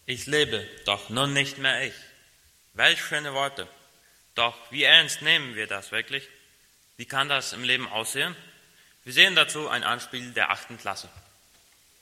Ich lebe, doch nun nicht mehr ich. Welch schöne Worte. Doch wie ernst nehmen wir das wirklich? Wie kann das im Leben aussehen? Wir sehen dazu ein Anspiel der 8. Klasse.